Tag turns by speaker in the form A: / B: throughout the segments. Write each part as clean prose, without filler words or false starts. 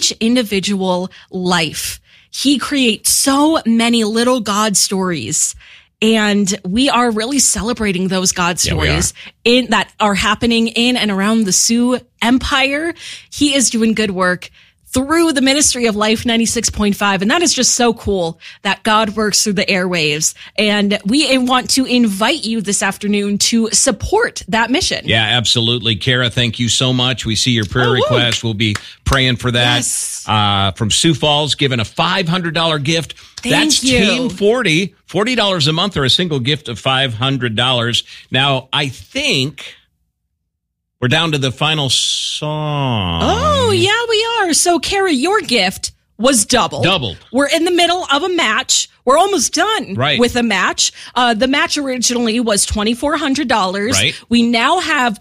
A: each individual life, he creates so many little God stories. And we are really celebrating those God stories that are happening in and around the Sioux Empire. He is doing good work through the ministry of Life 96.5. And that is just so cool that God works through the airwaves. And we want to invite you this afternoon to support that mission.
B: Yeah, absolutely. Kara, thank you so much. We see your prayer request. We'll be praying for that.
A: Yes.
B: From Sioux Falls, giving a $500 gift.
A: Thank you.
B: Team 40, $40 a month or a single gift of $500. Now, I think we're down to the final song.
A: Oh, yeah, we are. So, Kara, your gift was doubled. We're in the middle of a match. We're almost done with a match. The match originally was $2,400.
B: Right.
A: We now have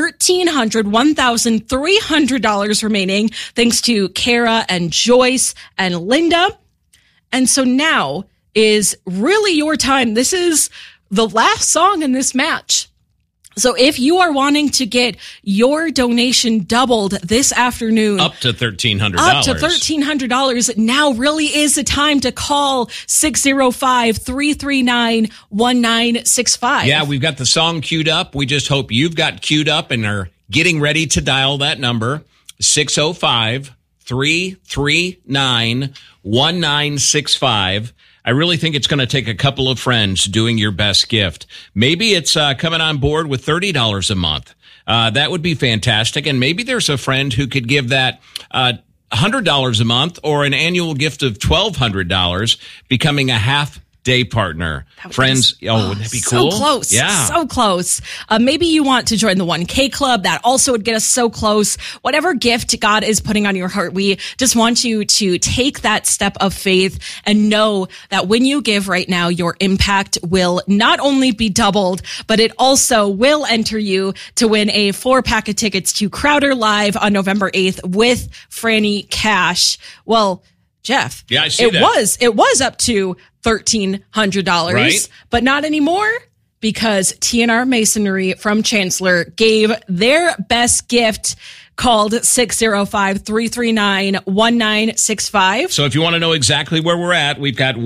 A: $1,300 remaining, thanks to Kara and Joyce and Linda. And so now is really your time. This is the last song in this match. So if you are wanting to get your donation doubled this afternoon,
B: up to $1,300.
A: Now really is the time to call 605-339-1965.
B: Yeah, we've got the song queued up. We just hope you've got queued up and are getting ready to dial that number, 605-339-1965. I really think it's going to take a couple of friends doing your best gift. Maybe it's coming on board with $30 a month. That would be fantastic. And maybe there's a friend who could give that $100 a month or an annual gift of $1,200, becoming a half day partner. Friends, wouldn't that be cool?
A: So close.
B: Yeah.
A: So close. Maybe you want to join the 1K club. That also would get us so close. Whatever gift God is putting on your heart, we just want you to take that step of faith and know that when you give right now, your impact will not only be doubled, but it also will enter you to win a 4-pack of tickets to Crowder Live on November 8th with Franny Cash. Well, Jeff,
B: yeah, I see that.
A: It was up to $1,300,
B: right?
A: But not anymore, because TNR Masonry from Chancellor gave their best gift, called 605-339-1965.
B: So if you want to know exactly where we're at, we've got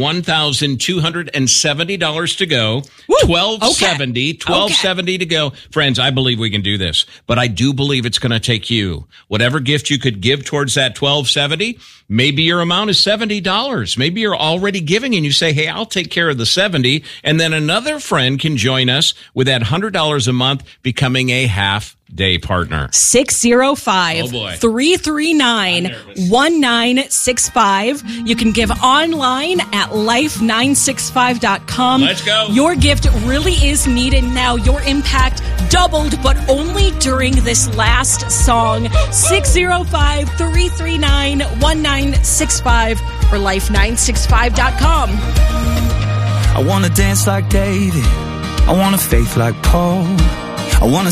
B: $1,270 to go.
A: Woo!
B: $1,270 to go. Friends, I believe we can do this, but I do believe it's going to take you. Whatever gift you could give towards that $1,270, maybe your amount is $70. Maybe you're already giving and you say, hey, I'll take care of the 70. And then another friend can join us with that $100 a month, becoming a half day partner.
A: 605-339-1965. You can give online at life965.com.
B: Let's go.
A: Your gift really is needed now. Your impact doubled, but only during this last song. 605-339-1965 or life965.com.
C: I want to dance like David. I want a faith like Paul. I want to